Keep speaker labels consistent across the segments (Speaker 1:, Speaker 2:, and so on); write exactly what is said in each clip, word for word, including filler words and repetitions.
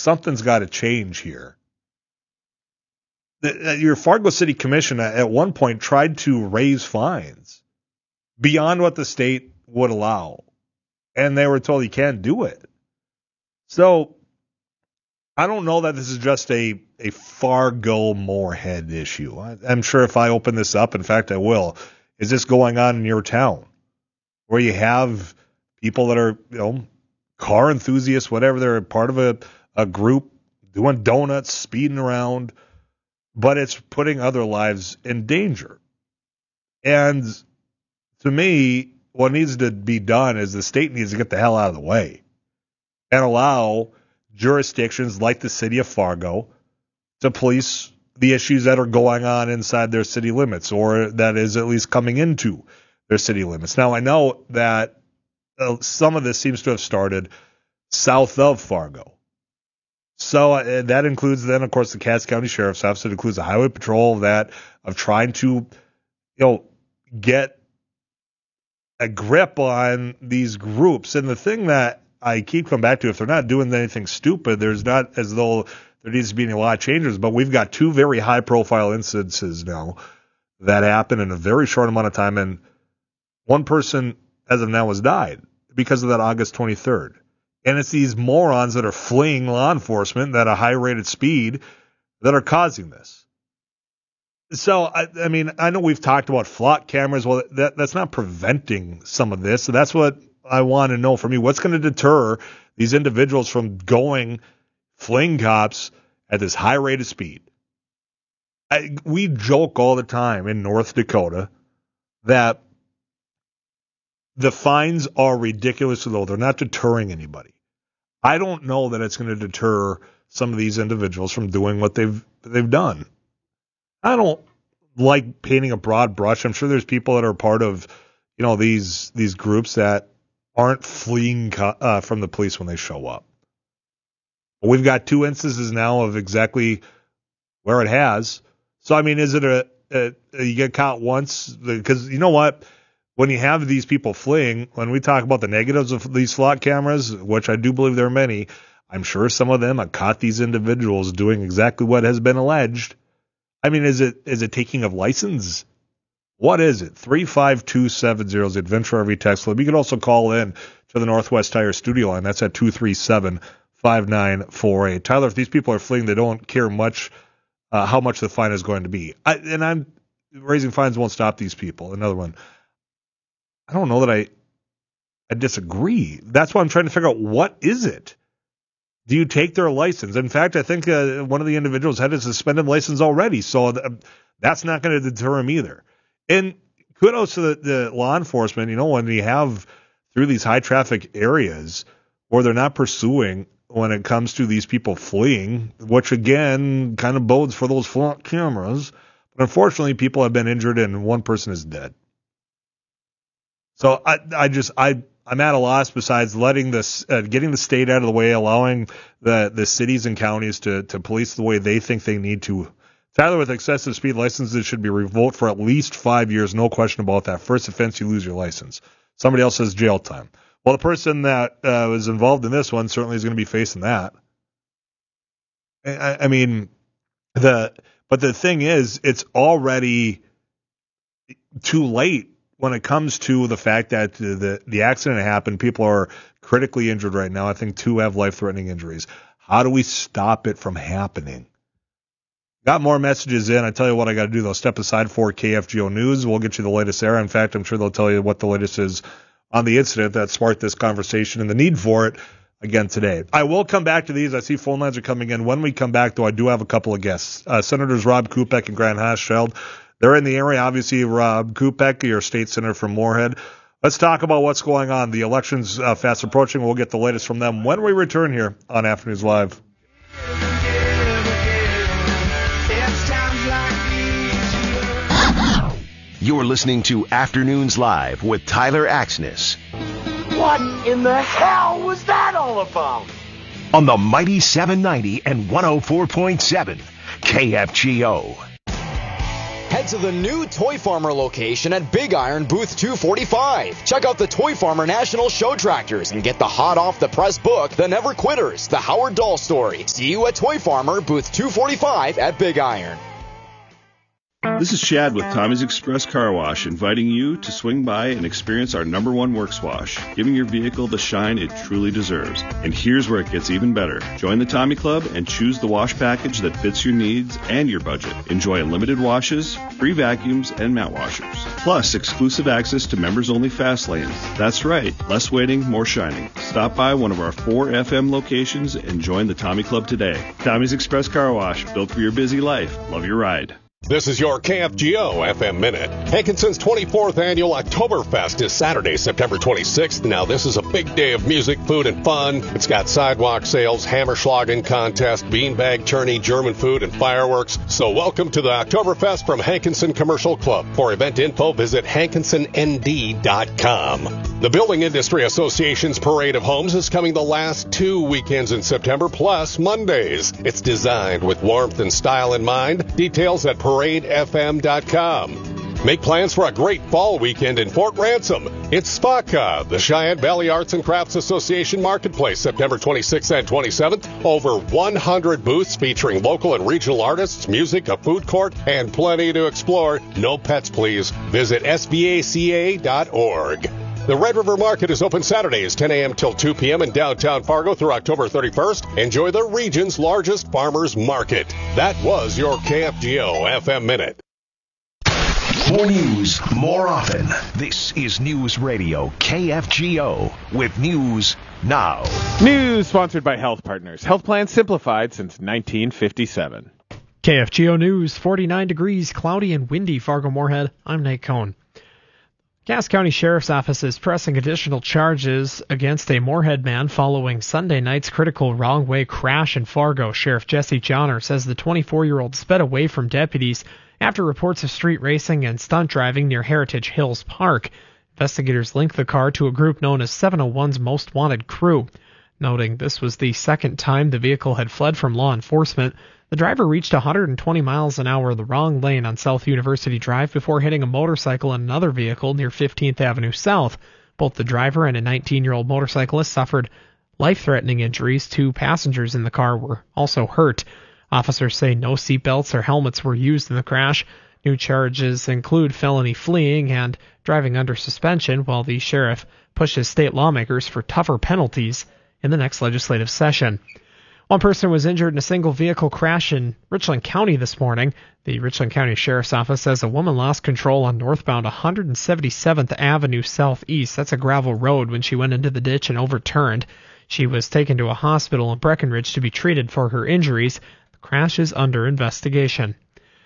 Speaker 1: something's got to change here. The, your Fargo City Commission at one point tried to raise fines beyond what the state would allow, and they were told you can't do it. So I don't know that this is just a, a Fargo-Moorhead issue. I, I'm sure if I open this up, in fact I will, is this going on in your town where you have people that are, you know, car enthusiasts, whatever, they're part of a, a group doing donuts, speeding around, but it's putting other lives in danger. And to me, what needs to be done is the state needs to get the hell out of the way and allow jurisdictions like the city of Fargo to police the issues that are going on inside their city limits, or that is at least coming into their city limits. Now, I know that uh, some of this seems to have started south of Fargo. So uh, that includes then, of course, the Cass County Sheriff's Office. It includes the Highway Patrol of that, of trying to, you know, get a grip on these groups. And the thing that I keep coming back to, if they're not doing anything stupid, there's not as though there needs to be a lot of changes. But we've got two very high-profile incidences now that happened in a very short amount of time, and one person, as of now, has died because of that August twenty-third. And it's these morons that are fleeing law enforcement at a high-rated speed that are causing this. So, I, I mean, I know we've talked about flock cameras. Well, that, that's not preventing some of this. So that's what I want to know from you. What's going to deter these individuals from going, fleeing cops at this high-rated speed? I, we joke all the time in North Dakota that the fines are ridiculously low. They're not deterring anybody. I don't know that it's going to deter some of these individuals from doing what they've they've done. I don't like painting a broad brush. I'm sure there's people that are part of, you know, these these groups that aren't fleeing uh, from the police when they show up. But we've got two instances now of exactly where it has. So, I mean, is it a, a, a you get caught once? Because you know what? When you have these people fleeing, when we talk about the negatives of these flock cameras, which I do believe there are many, I'm sure some of them have caught these individuals doing exactly what has been alleged. I mean, is it is it taking of license? What is it? three five two seven zero is the Adventure R V text line. You can also call in to the Northwest Tire studio line. That's at two three seven, five nine four eight. Tyler, if these people are fleeing, they don't care much uh, how much the fine is going to be. I, and I'm raising fines won't stop these people. Another one. I don't know that I I disagree. That's why I'm trying to figure out, what is it? Do you take their license? In fact, I think uh, one of the individuals had a suspended license already, so th- that's not going to deter him either. And kudos to the, the law enforcement. You know, when you have through these high traffic areas where they're not pursuing when it comes to these people fleeing, which again kind of bodes for those flock cameras. But unfortunately, people have been injured and one person is dead. So I, I just, I, I'm at a loss besides letting this, uh, getting the state out of the way, allowing the, the cities and counties to, to police the way they think they need to. Tyler, with excessive speed licenses should be revoked for at least five years. No question about that. First offense, you lose your license. Somebody else says jail time. Well, the person that uh, was involved in this one certainly is going to be facing that. I, I mean, the, but the thing is, it's already too late. When it comes to the fact that the the accident happened, people are critically injured right now. I think two have life-threatening injuries. How do we stop it from happening? Got more messages in. I tell you what I got to do, though. Step aside for K F G O News. We'll get you the latest there. In fact, I'm sure they'll tell you what the latest is on the incident that sparked this conversation and the need for it again today. I will come back to these. I see phone lines are coming in. When we come back, though, I do have a couple of guests. Uh, Senators Rob Kupek and Grant Hauschild. They're in the area. Obviously, Rob Kupek, your state senator from Moorhead. Let's talk about what's going on. The election's uh, fast approaching. We'll get the latest from them when we return here on Afternoons Live.
Speaker 2: You're listening to Afternoons Live with Tyler Axness.
Speaker 3: What in the hell was that all about?
Speaker 2: On the mighty seven ninety and one oh four point seven K F G O.
Speaker 4: Head to the new Toy Farmer location at Big Iron Booth two forty-five. Check out the Toy Farmer National Show Tractors and get the hot off the press book, The Never Quitters, The Howard Dahl Story. See you at Toy Farmer Booth two forty-five at Big Iron.
Speaker 5: This is Chad with Tommy's Express Car Wash, inviting you to swing by and experience our number one works wash, giving your vehicle the shine it truly deserves. And here's where it gets even better. Join the Tommy Club and choose the wash package that fits your needs and your budget. Enjoy unlimited washes, free vacuums, and mat washers. Plus, exclusive access to members-only fast lanes. That's right, less waiting, more shining. Stop by one of our four F M locations and join the Tommy Club today. Tommy's Express Car Wash, built for your busy life. Love your ride.
Speaker 6: This is your K F G O F M Minute. Hankinson's twenty-fourth annual Oktoberfest is Saturday, September twenty-sixth. Now, this is a big day of music, food, and fun. It's got sidewalk sales, Hammerschlagen contest, beanbag tourney, German food, and fireworks. So welcome to the Oktoberfest from Hankinson Commercial Club. For event info, visit hankinson n d dot com. The Building Industry Association's Parade of Homes is coming the last two weekends in September, plus Mondays. It's designed with warmth and style in mind. Details at parade f m dot com. Make plans for a great fall weekend in Fort Ransom. It's SPACA, the Cheyenne Valley Arts and Crafts Association Marketplace, September twenty-sixth and twenty-seventh. Over one hundred booths featuring local and regional artists, music, a food court, and plenty to explore. No pets, please. Visit s b a c a dot org. The Red River Market is open Saturdays, ten a.m. till two p.m. in downtown Fargo through October thirty-first. Enjoy the region's largest farmers market. That was your K F G O F M Minute.
Speaker 2: More news, more often. This is News Radio K F G O with News Now.
Speaker 7: News sponsored by Health Partners. Health plans simplified since nineteen fifty-seven.
Speaker 8: K F G O News, forty-nine degrees, cloudy and windy, Fargo-Moorhead. I'm Nate Cohn. Cass County Sheriff's Office is pressing additional charges against a Moorhead man following Sunday night's critical wrong-way crash in Fargo. Sheriff Jesse Johnner says the twenty-four-year-old sped away from deputies after reports of street racing and stunt driving near Heritage Hills Park. Investigators linked the car to a group known as seven oh one's Most Wanted Crew. Noting this was the second time the vehicle had fled from law enforcement, the driver reached one hundred twenty miles an hour the wrong lane on South University Drive before hitting a motorcycle and another vehicle near fifteenth Avenue South. Both the driver and a nineteen-year-old motorcyclist suffered life-threatening injuries. Two passengers in the car were also hurt. Officers say no seatbelts or helmets were used in the crash. New charges include felony fleeing and driving under suspension, while the sheriff pushes state lawmakers for tougher penalties in the next legislative session. One person was injured in a single-vehicle crash in Richland County this morning. The Richland County Sheriff's Office says a woman lost control on northbound one hundred seventy-seventh Avenue Southeast. That's a gravel road when she went into the ditch and overturned. She was taken to a hospital in Breckenridge to be treated for her injuries. The crash is under investigation.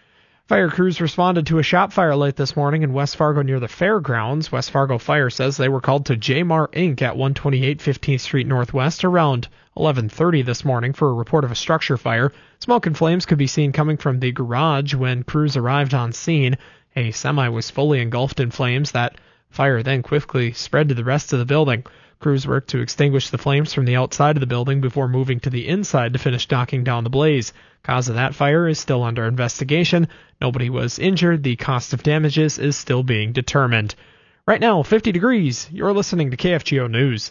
Speaker 8: Fire crews responded to a shop fire late this morning in West Fargo near the fairgrounds. West Fargo Fire says they were called to J M A R Incorporated at one twenty-eight fifteenth Street Northwest around eleven thirty this morning for a report of a structure fire. Smoke and flames could be seen coming from the garage when crews arrived on scene. A semi was fully engulfed in flames. That fire then quickly spread to the rest of the building. Crews worked to extinguish the flames from the outside of the building before moving to the inside to finish knocking down the blaze. Cause of that fire is still under investigation. Nobody was injured. The cost of damages is still being determined. Right now, fifty degrees. You're listening to K F G O News.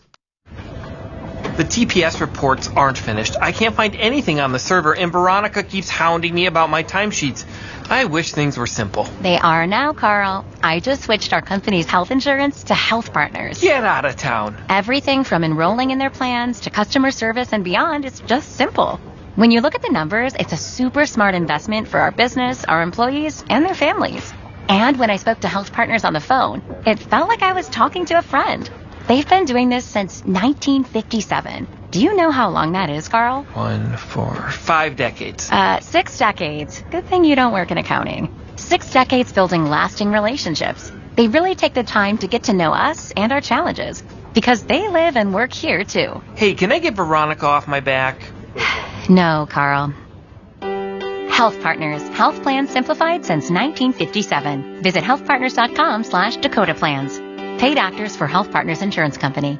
Speaker 9: The T P S reports aren't finished. I can't find anything on the server, and Veronica keeps hounding me about my timesheets. I wish things were simple.
Speaker 10: They are now, Carl. I just switched our company's health insurance to Health Partners.
Speaker 9: Get out of town.
Speaker 10: Everything from enrolling in their plans to customer service and beyond is just simple. When you look at the numbers, it's a super smart investment for our business, our employees, and their families. And when I spoke to Health Partners on the phone, it felt like I was talking to a friend. They've been doing this since nineteen fifty-seven. Do you know how long that is, Carl?
Speaker 9: One, four, five decades.
Speaker 10: Uh, six decades. Good thing you don't work in accounting. Six decades building lasting relationships. They really take the time to get to know us and our challenges, because they live and work here, too.
Speaker 9: Hey, can I get Veronica off my back?
Speaker 10: No, Carl. Health Partners. Health plans simplified since nineteen fifty-seven. Visit healthpartners.com slash Dakota Plans. Paid actors for Health Partners Insurance Company.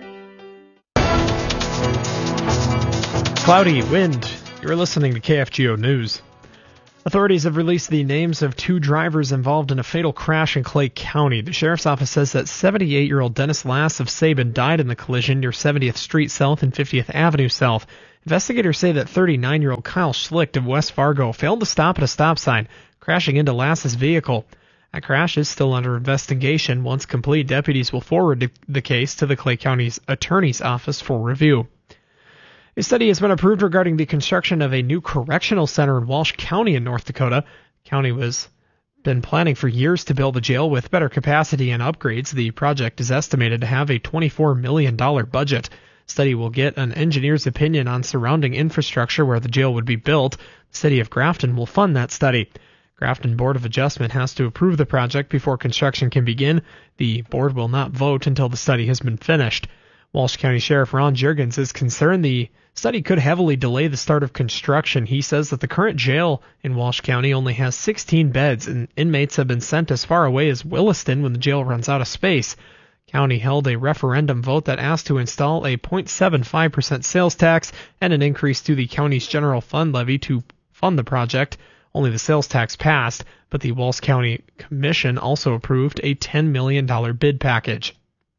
Speaker 8: Cloudy, wind. You're listening to K F G O News. Authorities have released the names of two drivers involved in a fatal crash in Clay County. The sheriff's office says that seventy-eight-year-old Dennis Lass of Sabin died in the collision near seventieth Street South and fiftieth Avenue South. Investigators say that thirty-nine-year-old Kyle Schlicht of West Fargo failed to stop at a stop sign, crashing into Lass's vehicle. That crash is still under investigation. Once complete, deputies will forward the case to the Clay County's attorney's office for review. A study has been approved regarding the construction of a new correctional center in Walsh County in North Dakota. The county was been planning for years to build a jail with better capacity and upgrades. The project is estimated to have a twenty-four million dollars budget. The study will get an engineer's opinion on surrounding infrastructure where the jail would be built. The city of Grafton will fund that study. Grafton Board of Adjustment has to approve the project before construction can begin. The board will not vote until the study has been finished. Walsh County Sheriff Ron Juergens is concerned the study could heavily delay the start of construction. He says that the current jail in Walsh County only has sixteen beds, and inmates have been sent as far away as Williston when the jail runs out of space. County held a referendum vote that asked to install a zero point seven five percent sales tax and an increase to the county's general fund levy to fund the project. Only the sales tax passed, but the Walsh County Commission also approved a ten million dollars bid package.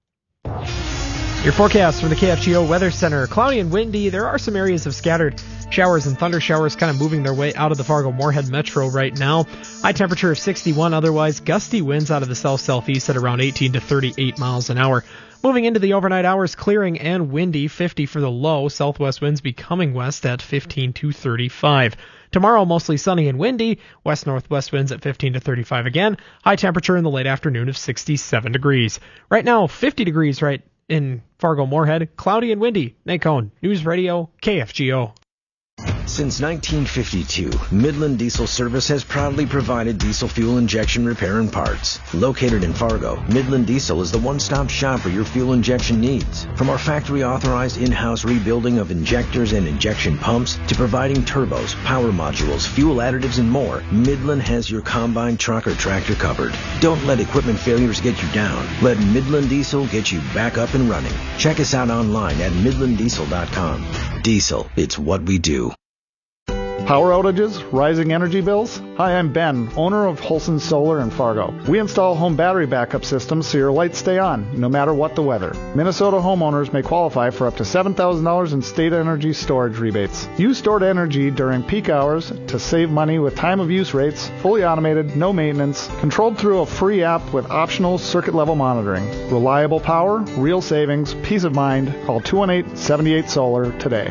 Speaker 8: Your forecast from the K F G O Weather Center. Cloudy and windy. There are some areas of scattered showers and thunder showers kind of moving their way out of the Fargo-Moorhead metro right now. High temperature of sixty-one. Otherwise, gusty winds out of the south-southeast at around eighteen to thirty-eight miles an hour. Moving into the overnight hours, clearing and windy. fifty for the low. Southwest winds becoming west at fifteen to thirty-five. Tomorrow, mostly sunny and windy. West-northwest winds at fifteen to thirty-five again. High temperature in the late afternoon of sixty-seven degrees. Right now, fifty degrees right in Fargo-Moorhead, cloudy and windy. Nate Cohn, News Radio, K F G O.
Speaker 11: Since nineteen fifty-two, Midland Diesel Service has proudly provided diesel fuel injection repair and parts. Located in Fargo, Midland Diesel is the one-stop shop for your fuel injection needs. From our factory-authorized in-house rebuilding of injectors and injection pumps to providing turbos, power modules, fuel additives, and more, Midland has your combine truck or tractor covered. Don't let equipment failures get you down. Let Midland Diesel get you back up and running. Check us out online at midland diesel dot com. Diesel, it's what we do.
Speaker 12: Power outages, rising energy bills? Hi, I'm Ben, owner of Holson Solar in Fargo. We install home battery backup systems so your lights stay on, no matter what the weather. Minnesota homeowners may qualify for up to seven thousand dollars in state energy storage rebates. Use stored energy during peak hours to save money with time of use rates, fully automated, no maintenance, controlled through a free app with optional circuit level monitoring. Reliable power, real savings, peace of mind. Call two one eight, seven eight solar today.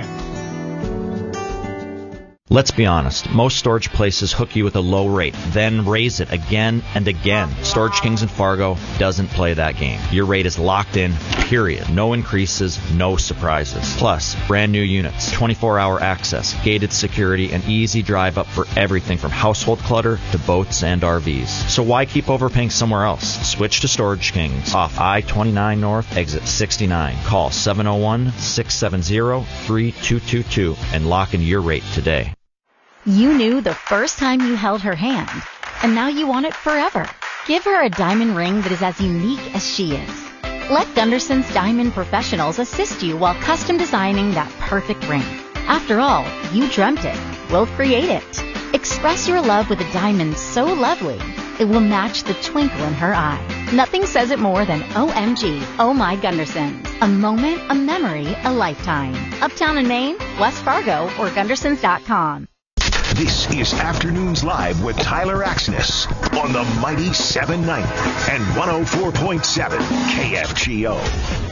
Speaker 13: Let's be honest, most storage places hook you with a low rate, then raise it again and again. Storage Kings in Fargo doesn't play that game. Your rate is locked in, period. No increases, no surprises. Plus, brand new units, twenty-four hour access, gated security, and easy drive up for everything from household clutter to boats and R Vs. So why keep overpaying somewhere else? Switch to Storage Kings off I twenty-nine North, exit sixty-nine. Call seven oh one, six seven zero, three two two two and lock in your rate today.
Speaker 10: You knew the first time you held her hand, and now you want it forever. Give her a diamond ring that is as unique as she is. Let Gunderson's Diamond Professionals assist you while custom designing that perfect ring. After all, you dreamt it. We'll create it. Express your love with a diamond so lovely, it will match the twinkle in her eye. Nothing says it more than O M G, Oh My Gundersons. A moment, a memory, a lifetime. Uptown in Maine, West Fargo, or Gundersons dot com.
Speaker 2: This is Afternoons Live with Tyler Axness on the mighty seven ninety and one oh four point seven K F G O.